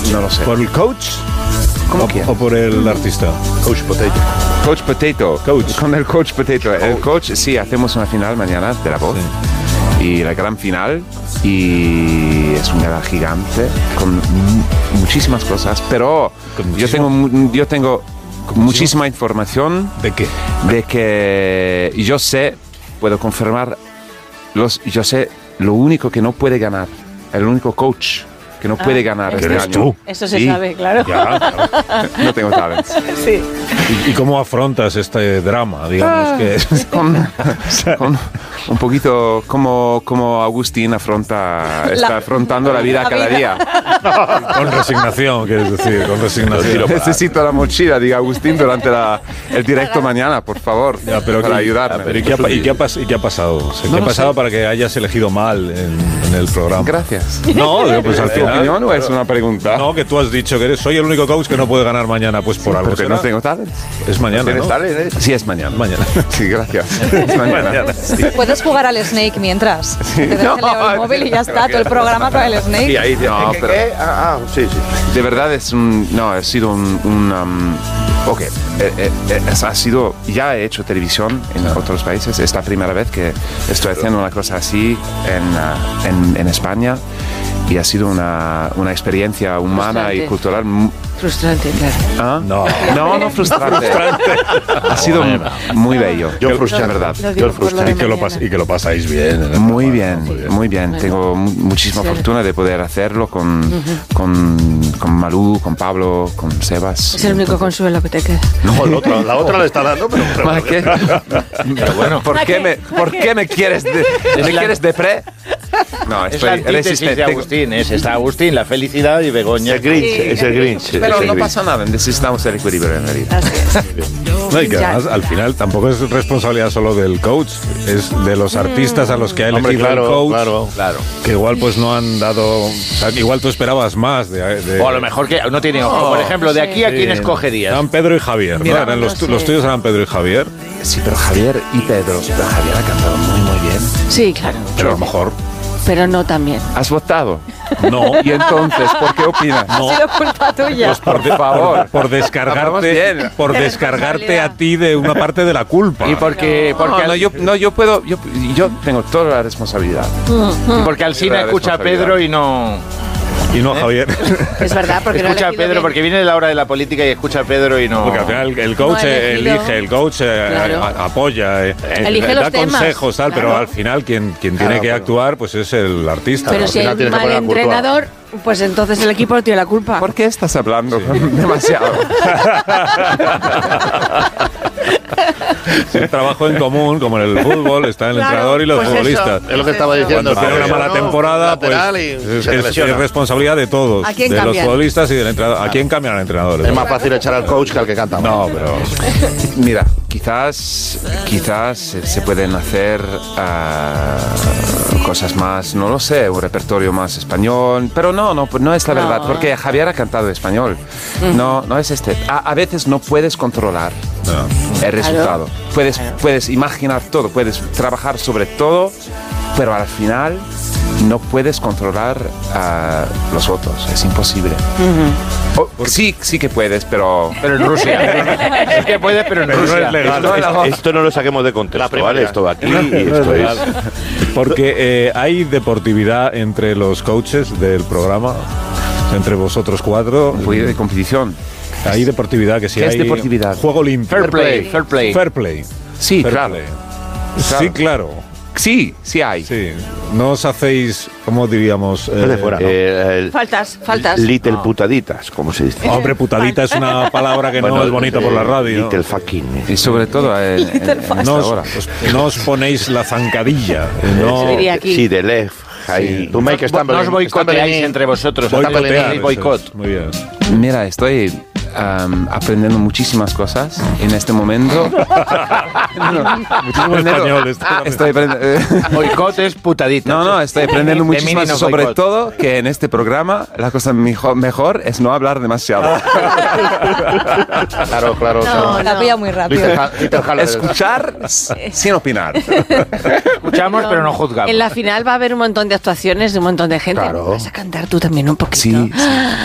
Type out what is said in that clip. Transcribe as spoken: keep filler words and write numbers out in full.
no lo sé. ¿Por el coach? ¿Cómo o, quieres? ¿O por el artista? Coach Potato. Coach Potato. Coach. Con el Coach Potato. El coach, sí, hacemos una final mañana de La Voz. Sí. Y la gran final. Y es un gala gigante con m- muchísimas cosas. Pero yo tengo, yo tengo muchísima información. ¿De qué? De que yo sé, puedo confirmar, los, yo sé lo único que no puede ganar. El único coach que no ah, puede ganar este eres año. Tú. Eso se sí. sabe, claro. Ya, claro. No tengo talento. Sí. ¿Y, ¿Y cómo afrontas este drama? Digamos ah, que es... con, con un poquito como, como Agustín afronta, está la, afrontando la vida la cada vida. día. Con resignación, quieres decir, con resignación. Necesito la mochila, diga Agustín, durante la, el directo mañana, por favor, ya, pero para que, ayudarme. Pero ¿y, qué ha, y, qué ha pas, ¿Y qué ha pasado? O sea, no ¿Qué ha pasado sé. para que hayas elegido mal en, en el programa? Gracias. No, pues al final... opinión o es una pregunta? No, que tú has dicho que eres, soy el único coach que no puede ganar mañana, pues por sí, algo porque será. no tengo talent. Es mañana, ¿no? Talent, ¿eh? Sí, es mañana. Mañana. Sí, gracias. Es mañana. mañana sí. Puedes jugar al Snake mientras. Sí. Te dejas no, el móvil y ya está, todo el programa con el Snake. Sí, ahí, no, ¿Qué, pero, qué? Ah, ah, sí, sí. De verdad es un... No, ha sido un... un um, ok, eh, eh, eh, ha sido... Ya he hecho televisión en otros países. Es la primera vez que estoy haciendo una cosa así en, uh, en, en España. Y ha sido una, una experiencia humana frustrante. Y cultural. Frustrante, claro. ¿Ah? No, no, no frustrante. frustrante. Ha sido bueno. muy bello. Yo frustrante, verdad. Yo frustrante. Y que, lo pas- y que lo pasáis bien. Muy bien, muy bien, muy bien. Bueno. Tengo muchísima sí. fortuna de poder hacerlo con, uh-huh. con, con Malú, con Pablo, con Sebas. Es el único consuelo que te queda. No, la otra, la otra le está dando, pero... pero, ¿qué? pero bueno, ¿por qué me, ¿por qué me quieres de, me quieres de pre? No, estoy, es la antítesis de Agustín, es, está Agustín, la felicidad y Begoña. Es el Grinch, es el Grinch. Pero es el no Grinch. pasa nada, necesitamos el equilibrio en la vida. No, y que además, al final tampoco es responsabilidad solo del coach, es de los artistas a los que ha elegido Hombre, claro, el coach, claro, claro. que igual pues no han dado, o sea, que igual tú esperabas más de, de o a lo mejor que no tiene ojo. Por ejemplo, de aquí a quién escogerías. Eran Pedro y Javier. Mira, ¿no? Eran los, sí. los tuyos eran Pedro y Javier. Sí, pero Javier y Pedro. Pero Javier ha cantado muy muy bien. Sí, claro. Pero a lo mejor. Pero no también. ¿Has votado? No. ¿Y entonces por qué opinas? No. Ha sido culpa tuya. Pues por, de, por favor. Por, por descargarte, por descargarte a ti de una parte de la culpa. Y porque, no, porque no, no, yo, no, yo puedo, yo, yo tengo toda la responsabilidad. Y porque Alsina escucha a Pedro y no. Y no a Javier. Es verdad, porque escucha no a Pedro, bien. porque viene la hora de la política y escucha a Pedro y no. Porque al final el coach no elige, el coach claro. a, a, apoya, eh, elige da los temas. consejos, tal, claro. pero al final quien, quien claro, tiene que pero, actuar pues es el artista. Pero ¿no? si hay un mal entrenador, pues entonces el equipo tiene la culpa. ¿Por qué estás hablando sí. demasiado? Es un trabajo en común, como en el fútbol, está el claro, entrenador y los pues futbolistas. Eso, es lo que estaba diciendo. Cuando tiene una mala temporada, pues es, es, es responsabilidad de todos, de cambian? los futbolistas y del entrenador. ¿A quién cambian al entrenador? Es más fácil echar al coach que al que canta. No, pero... Mira, quizás, quizás se pueden hacer uh, cosas más, no lo sé, un repertorio más español, pero no, no, no es la no. verdad, porque Javier ha cantado español. Mm. No, no es este. A, a veces no puedes controlar no. el resultado. Claro. Puedes, claro. puedes imaginar todo, puedes trabajar sobre todo, pero al final no puedes controlar a uh, los otros, es imposible. Uh-huh. Oh, sí, sí que puedes, pero... Pero en Rusia. Es que puedes, pero en pero Rusia. No es legal. No, no, esto no lo saquemos de contexto, ¿vale? Esto va aquí y esto es... Porque eh, hay deportividad entre los coaches del programa, entre vosotros cuatro. Un poquito de competición. Hay deportividad, que si ¿Qué hay... es deportividad? Juego limpio. Fair play, fair play. Fair play. Sí, fair claro. play. claro. Sí, claro. Sí, sí hay. Sí. No os hacéis, ¿cómo diríamos? Eh, de fuera, ¿no? eh, el, faltas, faltas. Little no. putaditas, como se dice. Hombre, putadita es una palabra que bueno, no es bonita eh, por la radio. Little ¿no? fucking. Y sobre todo en, en, en no, os, no os ponéis la zancadilla. No. Sí, de left. Ahí. Sí. Make no, no os boicoteáis entre vosotros. Boicotear, boicot. Muy bien. Mira, estoy um, aprendiendo muchísimas cosas en este momento. no, muchísimo español. Estoy, estoy aprendiendo. Boicot es putadita. No, no, estoy aprendiendo muchísimas, no sobre boicot. Todo que en este programa la cosa mejor, mejor es no hablar demasiado. Claro, claro. No, claro. la pilla muy rápido. Escuchar sin opinar. Escuchamos, no, pero no juzgamos. En la final va a haber un montón de actuaciones de un montón de gente. Claro. ¿Vas a cantar tú también un poquito? Sí, sí.